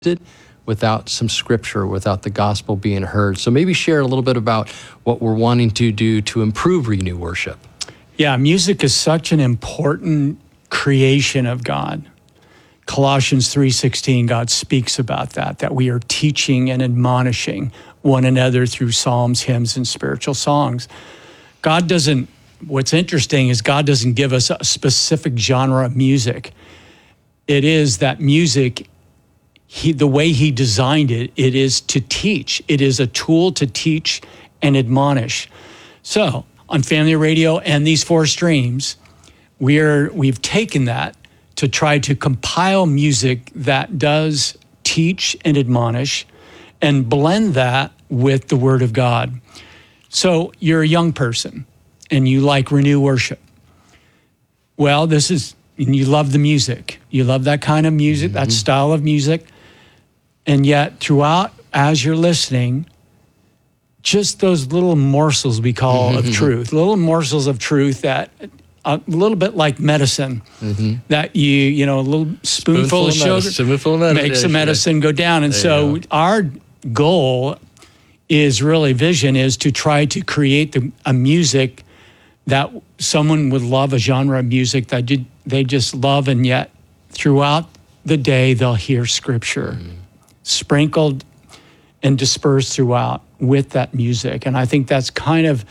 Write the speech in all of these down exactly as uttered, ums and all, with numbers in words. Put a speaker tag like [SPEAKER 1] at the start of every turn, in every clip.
[SPEAKER 1] without some scripture, without the gospel being heard. So maybe share a little bit about what we're wanting to do to improve Renew Worship.
[SPEAKER 2] Yeah, music is such an important creation of God. Colossians three sixteen, God speaks about that, that we are teaching and admonishing one another through psalms, hymns, and spiritual songs. God doesn't, what's interesting is God doesn't give us a specific genre of music. It is that music, he, the way he designed it, it is to teach. It is a tool to teach and admonish. So on Family Radio and these four streams, we're, we've taken that to try to compile music that does teach and admonish and blend that with the Word of God. So you're a young person and you like Renew Worship. Well, this is, and you love the music. You love that kind of music, mm-hmm. that style of music. And yet throughout, as you're listening, just those little morsels we call mm-hmm. of truth, little morsels of truth that a little bit like medicine, mm-hmm. that you, you know, a little spoonful, spoonful of sugar
[SPEAKER 1] spoonful of medicine.
[SPEAKER 2] makes the medicine go down. And there so our goal is really, vision is to try to create the, a music that someone would love, a genre of music that did, they just love, and yet throughout the day they'll hear scripture mm-hmm. sprinkled and dispersed throughout with that music. And I think that's kind of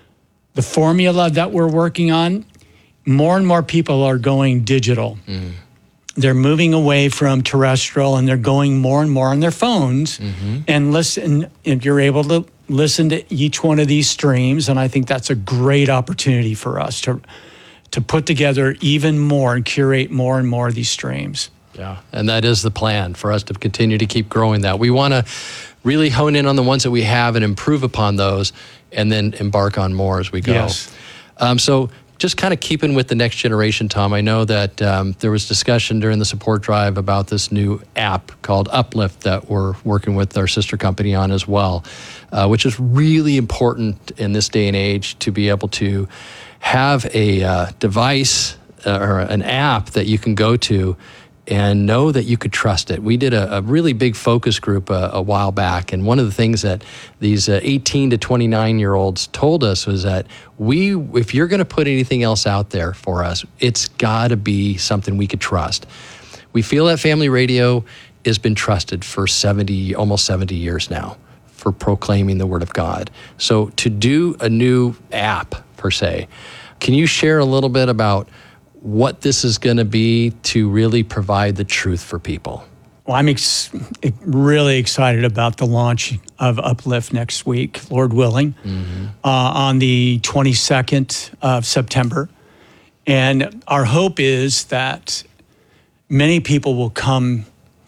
[SPEAKER 2] the formula that we're working on. More and more people are going digital. Mm. They're moving away from terrestrial and they're going more and more on their phones mm-hmm. and listen. If you're able to listen to each one of these streams, and I think that's a great opportunity for us to to put together even more and curate more and more of these streams.
[SPEAKER 1] Yeah, and that is the plan for us to continue to keep growing that. We want to really hone in on the ones that we have and improve upon those, and then embark on more as we go.
[SPEAKER 2] Yes.
[SPEAKER 1] Um, so just kind of keeping with the next generation, Tom, I know that um, there was discussion during the support drive about this new app called Uplift that we're working with our sister company on as well, uh, which is really important in this day and age to be able to have a uh, device uh, or an app that you can go to and know that you could trust it. We did a, a really big focus group a, a while back, and one of the things that these uh, eighteen to twenty-nine-year-olds told us was that we, if you're going to put anything else out there for us, it's got to be something we could trust. We feel that Family Radio has been trusted for seventy, almost seventy years now for proclaiming the Word of God. So to do a new app, per se, can you share a little bit about what this is going to be to really provide the truth for people?
[SPEAKER 2] Well, I'm ex- really excited about the launch of Uplift next week, Lord willing, mm-hmm. uh, on the twenty-second of September. And our hope is that many people will come.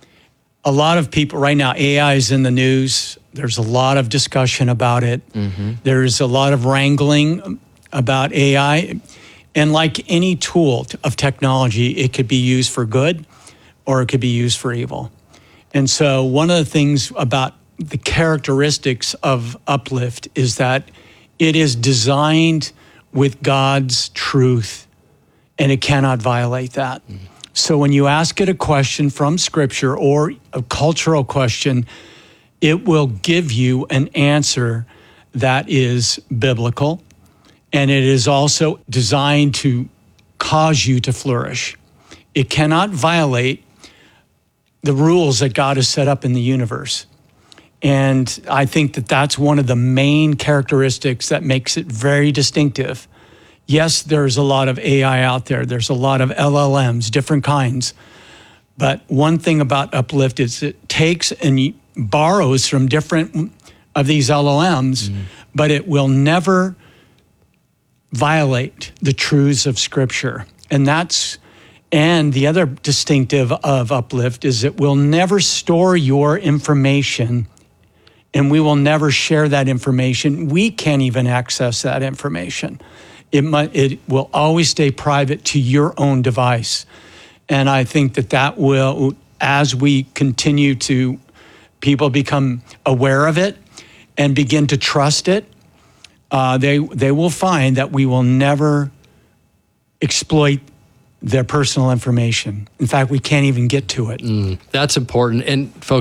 [SPEAKER 2] A lot of people right now, A I is in the news. There's a lot of discussion about it. Mm-hmm. There's a lot of wrangling about A I. And like any tool of technology, it could be used for good or it could be used for evil. And so one of the things about the characteristics of Uplift is that it is designed with God's truth and it cannot violate that. Mm. So when you ask it a question from Scripture or a cultural question, it will give you an answer that is biblical. And it is also designed to cause you to flourish. It cannot violate the rules that God has set up in the universe. And I think that that's one of the main characteristics that makes it very distinctive. Yes, there's a lot of A I out there. There's a lot of L L Ms, different kinds. But one thing about Uplift is it takes and borrows from different of these L L Ms, mm-hmm. but it will never violate the truths of Scripture. And that's, and the other distinctive of Uplift is it will never store your information and we will never share that information. We can't even access that information. It might, it will always stay private to your own device. And I think that that will, as we continue to, people become aware of it and begin to trust it, Uh, they they will find that we will never exploit their personal information. In fact, we can't even get to it.
[SPEAKER 1] That's important. And folks,